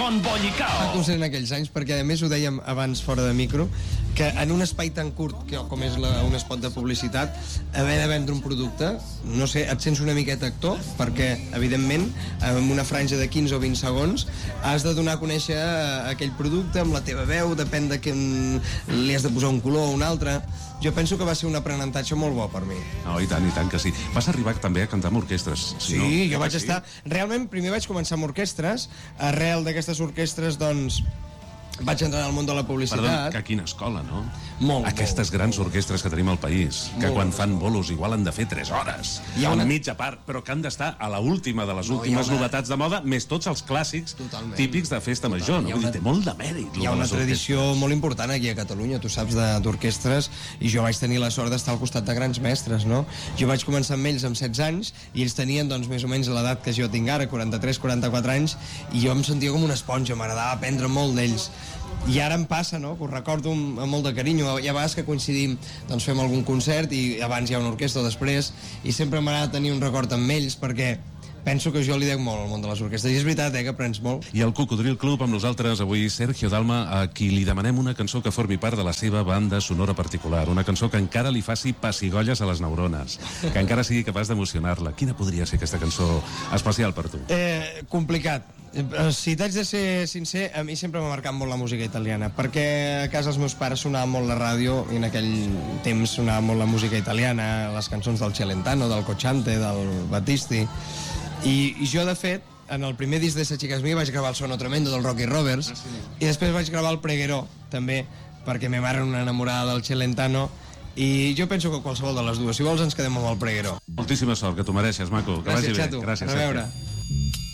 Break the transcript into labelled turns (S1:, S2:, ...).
S1: Don Bollicao.
S2: Fa concert en aquells anys, perquè a més ho dèiem abans fora de micro, que en un espai tan curt com és un spot de publicitat, haver de vendre un producte, no sé, et sents una miqueta actor, perquè evidentment amb una franja de 15 o 20 segons has de donar a conèixer aquell producte amb la teva veu, depèn de que li has de posar un color o un altre. Jo penso que va ser un aprenentatge molt bo per mi.
S3: No, i tant que sí. Vas arribar també a cantar amb orquestres.
S2: Sí, no? Jo vaig estar... Realment, primer vaig començar amb orquestres, arrel d'aquestes orquestres, doncs, vaig entrar al món de la publicitat.
S3: Perdó, que quina escola, no?
S2: Molt.
S3: Aquestes grans orquestres que tenim al país, que quan fan bolos igual han de fer 3 hores, a mitja part, però que han d'estar a la última de les últimes novetats de moda, més tots els clàssics típics de festa major, no? Vull dir, té molt de mèrit.
S2: Hi ha una tradició molt important aquí a Catalunya, tu saps, d'orquestres, i jo vaig tenir la sort d'estar al costat de grans mestres, no? Jo vaig començar amb ells amb 16 anys, i ells tenien, doncs, més o menys l'edat que jo tinc ara, 43-44 anys, i jo em sentia com una esponja, m'agradava aprendre molt d'ells. I ara em passa, no?, que ho recordo amb molt de carinyo. Hi ha vegades que coincidim, doncs fem algun concert i abans hi ha una orquestra després, i sempre m'agrada tenir un record amb ells perquè penso que jo li dec molt al món de les orquestres, i és veritat, que aprens molt.
S3: I el Cocodril Club amb nosaltres avui, Sergio Dalma, a qui li demanem una cançó que formi part de la seva banda sonora particular, una cançó que encara li faci pessigolles a les neurones, que encara sigui capaç d'emocionar-la. Quina podria ser aquesta cançó especial per tu?
S2: Complicat. Si t'haig de ser sincer, a mi sempre m'ha marcat molt la música italiana, perquè a casa els meus pares sonava molt la ràdio, i en aquell temps sonava molt la música italiana, les cançons del Celentano, del Cocciante, del Battisti, i jo, de fet, en el primer disc de Sa Chicas Mía vaig gravar el Sono Tremendo del Rocky Roberts, i després vaig gravar el Pregueró, també, perquè me mare era una enamorada del Celentano, i jo penso que qualsevol de les dues, si vols ens quedem amb el Pregueró.
S3: Moltíssima sort, que t'ho mereixes, maco. Que
S2: Gràcies,
S3: vagi bé.
S2: xato.
S3: Gràcies,
S2: a veure.